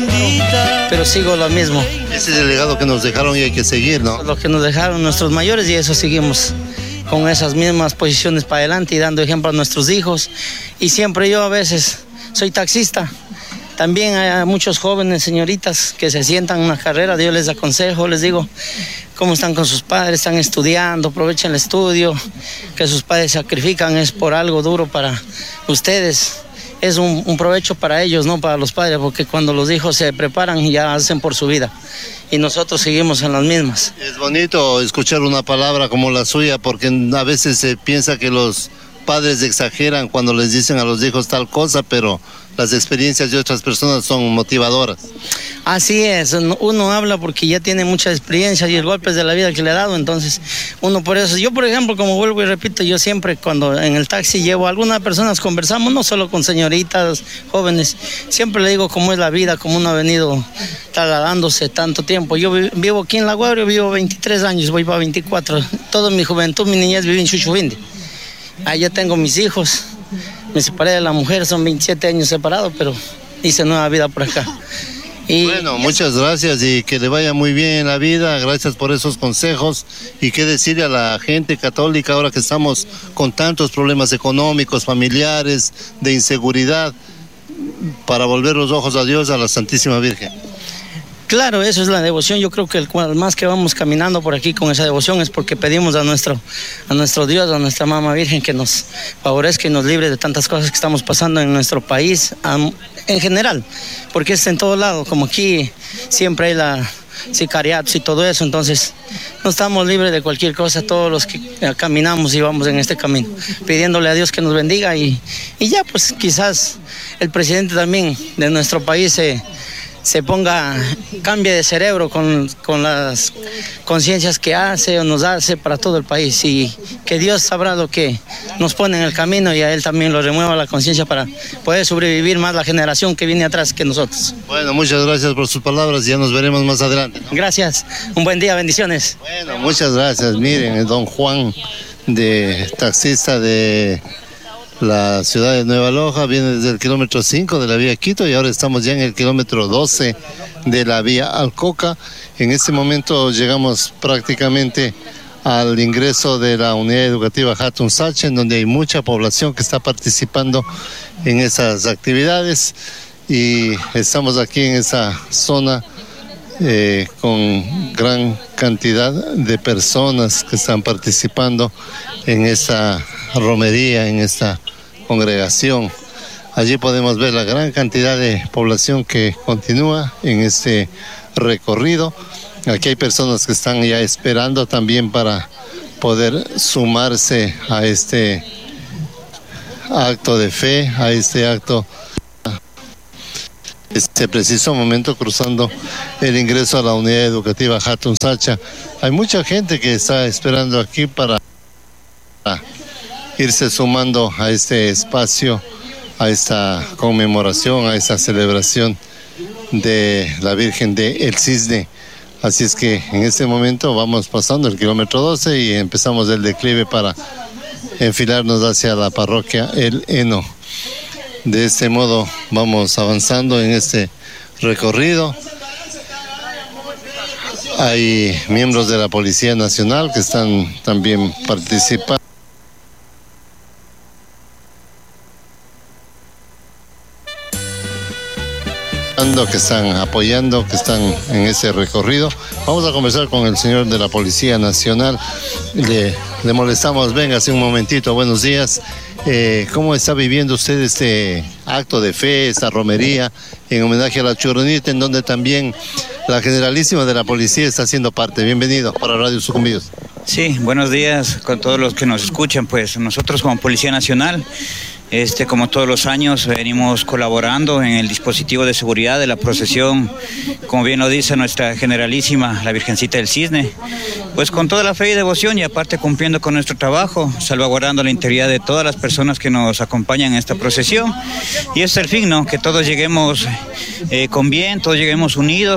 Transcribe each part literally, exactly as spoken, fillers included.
pero sigo lo mismo. Ese es el legado que nos dejaron y hay que seguir, ¿no? Lo que nos dejaron nuestros mayores y eso seguimos con esas mismas posiciones para adelante y dando ejemplo a nuestros hijos. Y siempre yo a veces soy taxista. También hay muchos jóvenes, señoritas, que se sientan en una carrera, yo les aconsejo, les digo cómo están con sus padres, están estudiando, aprovechen el estudio, que sus padres sacrifican, es por algo duro para ustedes. Es un, un provecho para ellos, no para los padres, porque cuando los hijos se preparan ya hacen por su vida y nosotros seguimos en las mismas. Es bonito escuchar una palabra como la suya, porque a veces se piensa que los padres exageran cuando les dicen a los hijos tal cosa, pero las experiencias de otras personas son motivadoras. Así es, uno habla porque ya tiene mucha experiencia y el golpe de la vida que le ha dado, entonces uno por eso, yo por ejemplo, como vuelvo y repito, yo siempre cuando en el taxi llevo a algunas personas, conversamos, no solo con señoritas, jóvenes, siempre le digo cómo es la vida, cómo uno ha venido trasladándose tanto tiempo. Yo vivo aquí en La Guaira, vivo veintitrés años, voy para veinticuatro, toda mi juventud, mi niñez viví en Chuchuvindi. Allá tengo mis hijos, me separé de la mujer, son veintisiete años separados, pero hice nueva vida por acá. Y bueno, muchas gracias y que le vaya muy bien en la vida, gracias por esos consejos. Y qué decirle a la gente católica ahora que estamos con tantos problemas económicos, familiares, de inseguridad, para volver los ojos a Dios, a la Santísima Virgen. Claro, eso es la devoción. Yo creo que el más que vamos caminando por aquí con esa devoción es porque pedimos a nuestro, a nuestro Dios, a nuestra Mamá Virgen, que nos favorezca y nos libre de tantas cosas que estamos pasando en nuestro país, en general, porque es en todo lado, como aquí siempre hay la sicariatos y todo eso, entonces no estamos libres de cualquier cosa, todos los que caminamos y vamos en este camino, pidiéndole a Dios que nos bendiga y, y ya pues quizás el presidente también de nuestro país se... se ponga, cambie de cerebro con, con las conciencias que hace o nos hace para todo el país y que Dios sabrá lo que nos pone en el camino y a Él también lo remueva la conciencia para poder sobrevivir más la generación que viene atrás que nosotros. Bueno, muchas gracias por sus palabras, ya nos veremos más adelante, ¿no? Gracias, un buen día, bendiciones. Bueno, muchas gracias. Miren, el don Juan, de taxista de la ciudad de Nueva Loja, viene desde el kilómetro cinco de la vía Quito y ahora estamos ya en el kilómetro doce de la vía Alcoca. En este momento llegamos prácticamente al ingreso de la unidad educativa Hatun Sacha, en donde hay mucha población que está participando en esas actividades y estamos aquí en esa zona eh, con gran cantidad de personas que están participando en esa romería, en esta congregación. Allí podemos ver la gran cantidad de población que continúa en este recorrido. Aquí hay personas que están ya esperando también para poder sumarse a este acto de fe, a este acto, este preciso momento cruzando el ingreso a la unidad educativa Hatun Sacha. Hay mucha gente que está esperando aquí para irse sumando a este espacio, a esta conmemoración, a esta celebración de la Virgen de El Cisne. Así es que en este momento vamos pasando el kilómetro doce y empezamos el declive para enfilarnos hacia la parroquia El Heno. De este modo vamos avanzando en este recorrido. Hay miembros de la Policía Nacional que están también participando, que están apoyando, que están en ese recorrido. Vamos a conversar con el señor de la Policía Nacional. Le, le molestamos, venga, hace un momentito, buenos días. Eh, ¿Cómo está viviendo usted este acto de fe, esta romería en homenaje a la Churrunita, en donde también la Generalísima de la Policía está haciendo parte? Bienvenido para Radio Sucumbíos. Sí, buenos días con todos los que nos escuchan. Pues nosotros como Policía Nacional, Este, como todos los años, venimos colaborando en el dispositivo de seguridad de la procesión, como bien lo dice nuestra Generalísima, la Virgencita del Cisne, pues con toda la fe y devoción y aparte cumpliendo con nuestro trabajo, salvaguardando la integridad de todas las personas que nos acompañan en esta procesión. Y este es el fin, ¿no? Que todos lleguemos eh, con bien, todos lleguemos unidos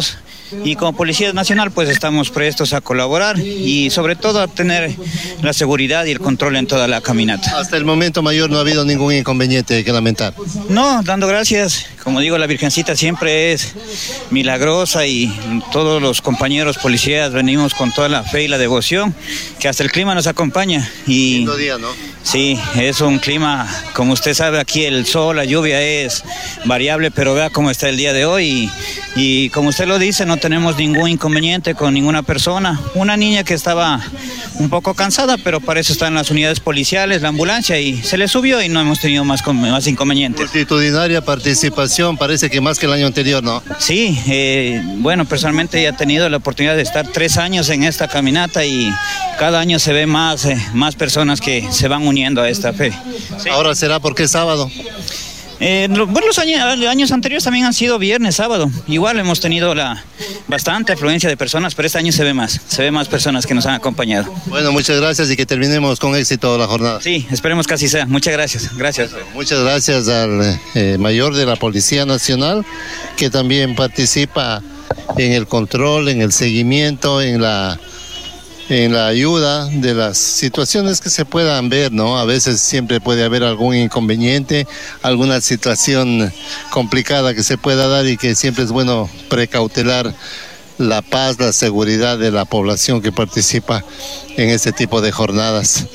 Y como Policía Nacional pues estamos prestos a colaborar y sobre todo a tener la seguridad y el control en toda la caminata. Hasta el momento, mayor, no ha habido ningún inconveniente que lamentar. No, dando gracias. Como digo, la Virgencita siempre es milagrosa y todos los compañeros policías venimos con toda la fe y la devoción, que hasta el clima nos acompaña. Y Lindo día, ¿no? sí, es un clima, como usted sabe, aquí el sol, la lluvia es variable, pero vea cómo está el día de hoy y, y como usted lo dice, no tenemos ningún inconveniente con ninguna persona. Una niña que estaba un poco cansada, pero para eso están las unidades policiales, la ambulancia, y se le subió y no hemos tenido más, más inconvenientes. Multitudinaria participación, parece que más que el año anterior, ¿no? Sí, eh, bueno, personalmente ya he tenido la oportunidad de estar tres años en esta caminata y cada año se ve más, eh, más personas que se van uniendo a esta fe. Sí. Ahora será porque es sábado. Eh, lo, bueno, los años, años anteriores también han sido viernes, sábado. Igual hemos tenido la bastante afluencia de personas, pero este año se ve más, se ve más personas que nos han acompañado. Bueno, muchas gracias y que terminemos con éxito la jornada. Sí, esperemos que así sea. Muchas gracias. Gracias. Muchas gracias al eh, mayor de la Policía Nacional, que también participa en el control, en el seguimiento, en la en la ayuda de las situaciones que se puedan ver, ¿no? A veces siempre puede haber algún inconveniente, alguna situación complicada que se pueda dar y que siempre es bueno precautelar la paz, la seguridad de la población que participa en este tipo de jornadas.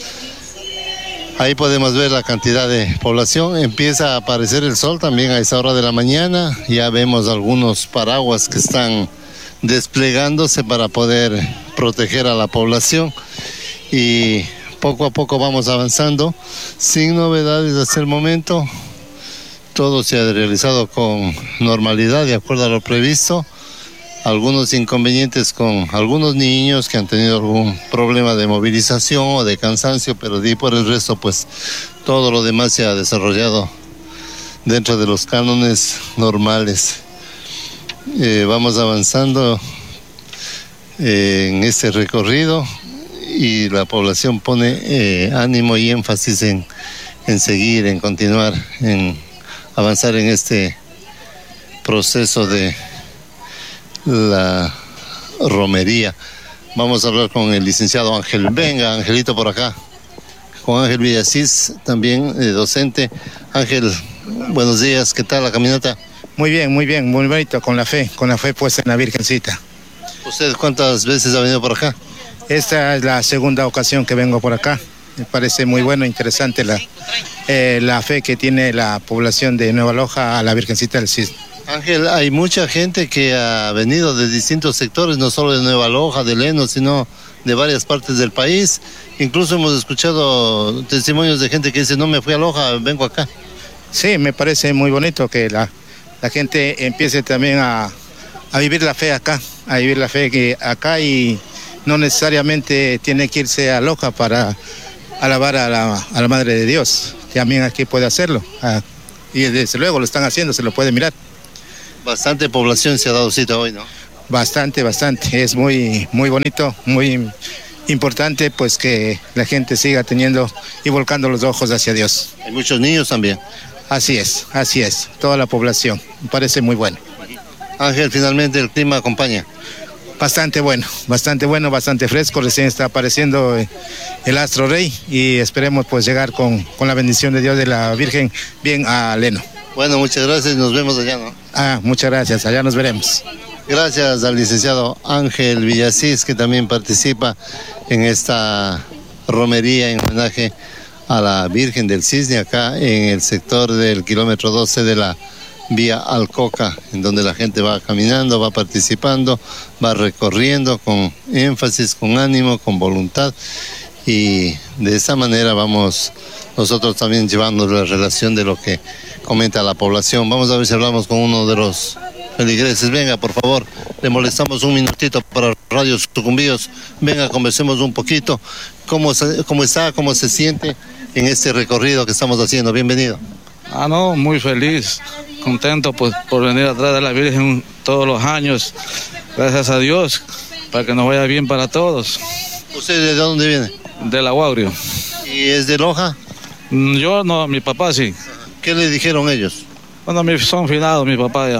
Ahí podemos ver la cantidad de población, empieza a aparecer el sol también a esa hora de la mañana, ya vemos algunos paraguas que están desplegándose para poder proteger a la población y poco a poco vamos avanzando sin novedades hasta el momento. Todo se ha realizado con normalidad de acuerdo a lo previsto. Algunos inconvenientes con algunos niños que han tenido algún problema de movilización o de cansancio, pero de por el resto pues todo lo demás se ha desarrollado dentro de los cánones normales. Eh, vamos avanzando eh, en este recorrido y la población pone eh, ánimo y énfasis en, en seguir, en continuar, en avanzar en este proceso de la romería. Vamos a hablar con el licenciado Ángel. Venga, Angelito, por acá. Con Ángel Villasís, también eh, docente. Ángel, buenos días, ¿qué tal la caminata? Muy bien, muy bien, muy bonito, con la fe, con la fe puesta en la Virgencita. ¿Usted cuántas veces ha venido por acá? Esta es la segunda ocasión que vengo por acá. Me parece muy bueno, interesante la, eh, la fe que tiene la población de Nueva Loja a la Virgencita del Cisne. Ángel, hay mucha gente que ha venido de distintos sectores, no solo de Nueva Loja, de Leno, sino de varias partes del país. Incluso hemos escuchado testimonios de gente que dice, no me fui a Loja, vengo acá. Sí, me parece muy bonito que la... la gente empiece también a, a vivir la fe acá, a vivir la fe que acá y no necesariamente tiene que irse a Loja para alabar a la, a la Madre de Dios, también aquí puede hacerlo, ah, y desde luego lo están haciendo, se lo puede mirar. Bastante población se ha dado cita hoy, ¿no? Bastante, bastante, es muy, muy bonito, muy importante pues que la gente siga teniendo y volcando los ojos hacia Dios. Hay muchos niños también. Así es, así es, toda la población, me parece muy bueno. Ángel, finalmente el clima acompaña. Bastante bueno, bastante bueno, bastante fresco, recién está apareciendo el astro rey y esperemos pues llegar con, con la bendición de Dios de la Virgen bien a Leno. Bueno, muchas gracias, nos vemos allá, ¿no? Ah, muchas gracias, allá nos veremos. Gracias al licenciado Ángel Villasís, que también participa en esta romería en homenaje a la Virgen del Cisne, acá en el sector del kilómetro doce de la vía Alcoca, en donde la gente va caminando, va participando, va recorriendo con énfasis, con ánimo, con voluntad, y de esa manera vamos nosotros también llevando la relación de lo que comenta la población. Vamos a ver si hablamos con uno de los feligreses. Venga, por favor, le molestamos un minutito para Radio Sucumbíos. Venga, conversemos un poquito. ¿Cómo, se, cómo está, cómo se siente en este recorrido que estamos haciendo? Bienvenido. Ah, no, muy feliz, contento pues, por venir atrás de la Virgen todos los años. Gracias a Dios, para que nos vaya bien para todos. ¿Usted de dónde viene? De La Guaurio. ¿Y es de Loja? Yo no, mi papá sí. ¿Qué le dijeron ellos? Bueno, son finados, mi papá ya.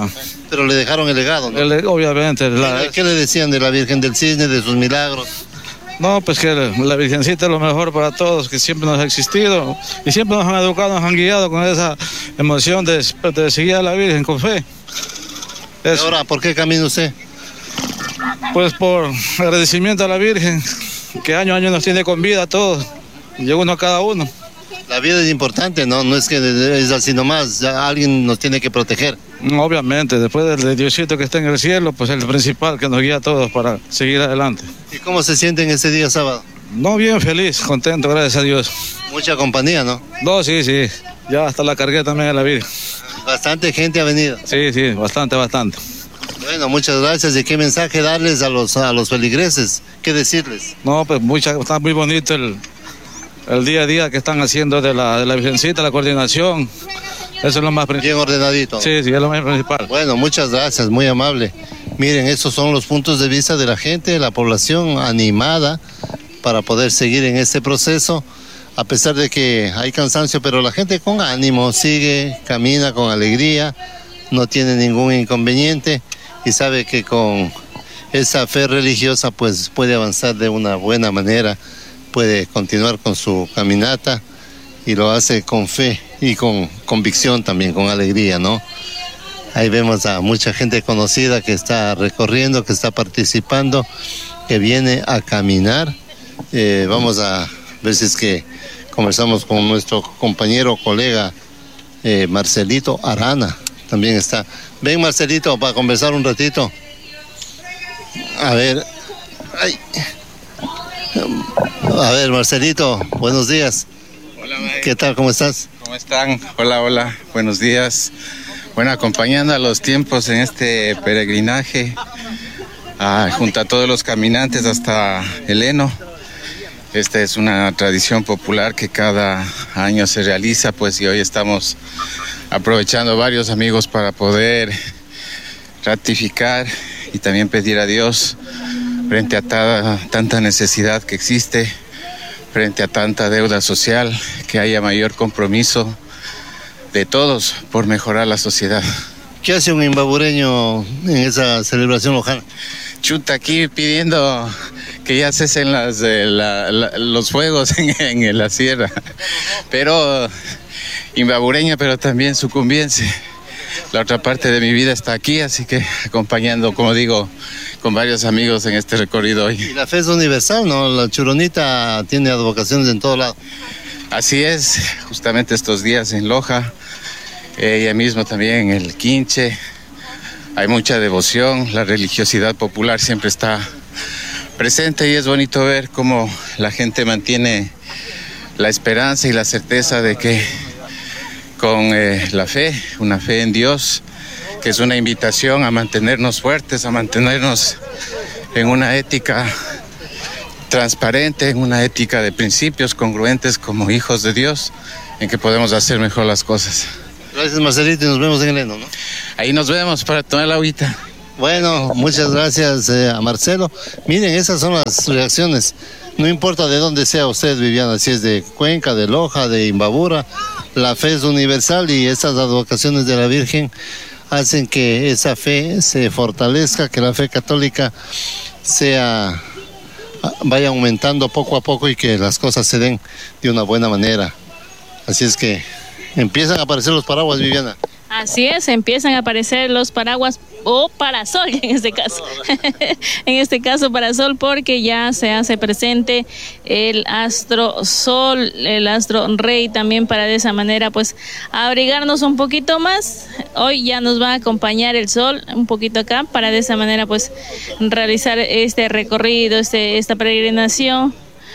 Pero le dejaron el legado, ¿no? El, obviamente. La... ¿Qué le decían de la Virgen del Cisne, de sus milagros? No, pues que la Virgencita es lo mejor para todos, que siempre nos ha existido y siempre nos han educado, nos han guiado con esa emoción de, de seguir a la Virgen con fe. Eso. Ahora, ¿por qué camina usted? Pues por agradecimiento a la Virgen, que año a año nos tiene con vida a todos, y uno a cada uno. La vida es importante, ¿no? No es que es así nomás, ya alguien nos tiene que proteger. Obviamente, después del Diosito que está en el cielo, pues el principal que nos guía a todos para seguir adelante. ¿Y cómo se sienten ese día sábado? No, bien feliz, contento, gracias a Dios. Mucha compañía, ¿no? No, sí, sí, ya hasta la cargué también a la Virgen. Bastante gente ha venido. Sí, sí, bastante, bastante. Bueno, muchas gracias. ¿Y qué mensaje darles a los, a los feligreses? ¿Qué decirles? No, pues mucha, está muy bonito el... el día a día que están haciendo de la, de la Virgencita, la coordinación, eso es lo más principal. Bien ordenadito. Sí, sí, es lo más principal. Bueno, muchas gracias, muy amable. Miren, estos son los puntos de vista de la gente, de la población animada para poder seguir en este proceso, a pesar de que hay cansancio, pero la gente con ánimo sigue, camina con alegría, no tiene ningún inconveniente y sabe que con esa fe religiosa pues puede avanzar de una buena manera, puede continuar con su caminata y lo hace con fe y con convicción también, con alegría, ¿no? Ahí vemos a mucha gente conocida que está recorriendo, que está participando, que viene a caminar. Eh, vamos a ver si es que conversamos con nuestro compañero, colega eh, Marcelito Arana, también está. Ven, Marcelito, para conversar un ratito. A ver, ay. A ver, Marcelito, buenos días. Hola, Mike. ¿Qué tal? ¿Cómo estás? ¿Cómo están? Hola, hola, buenos días. Bueno, acompañando a los tiempos en este peregrinaje, ah, junto a todos los caminantes hasta el Eno. Esta es una tradición popular que cada año se realiza, pues, y hoy estamos aprovechando varios amigos para poder ratificar y también pedir a Dios frente a ta, tanta necesidad que existe, frente a tanta deuda social, que haya mayor compromiso de todos por mejorar la sociedad. ¿Qué hace un imbabureño en esa celebración lojana? Chuta, aquí pidiendo que ya cesen las, eh, la, la, los fuegos en, en la sierra, pero imbabureña, pero también sucumbiense. La otra parte de mi vida está aquí, así que acompañando, como digo, con varios amigos en este recorrido hoy. Y la fe es universal, ¿no? La Churonita tiene advocaciones en todo lado. Así es, justamente estos días en Loja, ella mismo también en el Quinche, hay mucha devoción, la religiosidad popular siempre está presente y es bonito ver cómo la gente mantiene la esperanza y la certeza de que con eh, la fe, una fe en Dios, que es una invitación a mantenernos fuertes, a mantenernos en una ética transparente, en una ética de principios congruentes como hijos de Dios, en que podemos hacer mejor las cosas. Gracias, Marcelito, y nos vemos en el Eno, ¿no? Ahí nos vemos para tomar la agüita. Bueno, muchas gracias eh, a Marcelo. Miren, esas son las reacciones. No importa de dónde sea usted, Viviana, si es de Cuenca, de Loja, de Imbabura, la fe es universal y estas advocaciones de la Virgen hacen que esa fe se fortalezca, que la fe católica sea, vaya aumentando poco a poco y que las cosas se den de una buena manera. Así es que empiezan a aparecer los paraguas, Viviana. Así es, empiezan a aparecer los paraguas o parasol en este caso, en este caso parasol, porque ya se hace presente el astro sol, el astro rey también, para de esa manera pues abrigarnos un poquito más. Hoy ya nos va a acompañar el sol un poquito acá para de esa manera pues realizar este recorrido, este, esta peregrinación.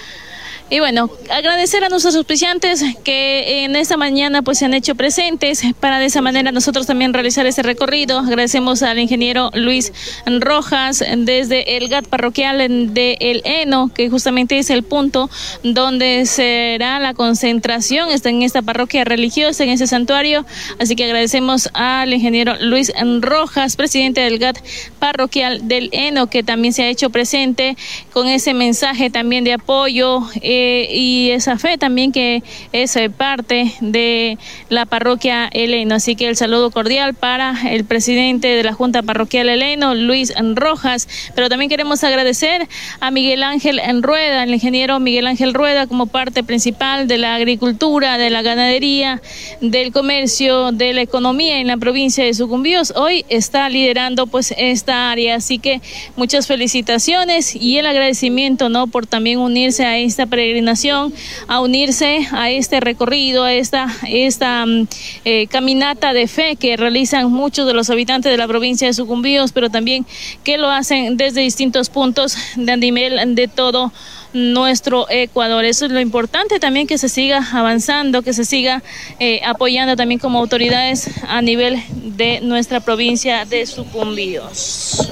Y bueno, agradecer a nuestros auspiciantes que en esta mañana pues se han hecho presentes para de esa manera nosotros también realizar este recorrido. Agradecemos al ingeniero Luis Rojas desde el G A T parroquial de El Eno, que justamente es el punto donde será la concentración, está en esta parroquia religiosa, en ese santuario. Así que agradecemos al ingeniero Luis Rojas, presidente del G A T parroquial del Eno, que también se ha hecho presente con ese mensaje también de apoyo. eh, y esa fe también que es eh, parte de la parroquia El Heno. Así que el saludo cordial para el presidente de la Junta Parroquial El Heno, Luis Rojas, pero también queremos agradecer a Miguel Ángel Rueda, el ingeniero Miguel Ángel Rueda, como parte principal de la agricultura, de la ganadería, del comercio, de la economía en la provincia de Sucumbíos. Hoy está liderando pues esta área, así que muchas felicitaciones y el agradecimiento, ¿no?, por también unirse a esta peregrinación, a unirse a este recorrido, a esta, esta eh, caminata de fe que realizan muchos de los habitantes de la provincia de Sucumbíos, pero también que lo hacen desde distintos puntos de a nivel de todo nuestro Ecuador. Eso es lo importante también, que se siga avanzando, que se siga eh, apoyando también como autoridades a nivel de nuestra provincia de Sucumbíos.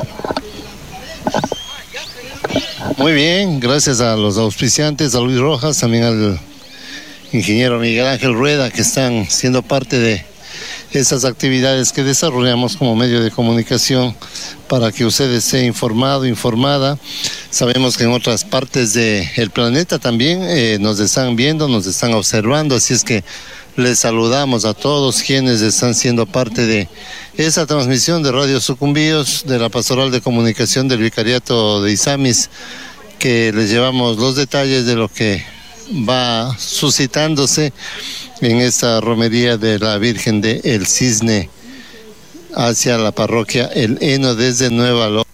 Muy bien, gracias a los auspiciantes, a Luis Rojas, también al ingeniero Miguel Ángel Rueda, que están siendo parte de esas actividades que desarrollamos como medio de comunicación para que usted esté informado, informada. Sabemos que en otras partes del planeta también eh, nos están viendo, nos están observando, así es que les saludamos a todos quienes están siendo parte de esa transmisión de Radio Sucumbíos, de la Pastoral de Comunicación del Vicariato de Isamis, que les llevamos los detalles de lo que va suscitándose en esta romería de la Virgen de El Cisne hacia la parroquia El Heno desde Nueva Loja.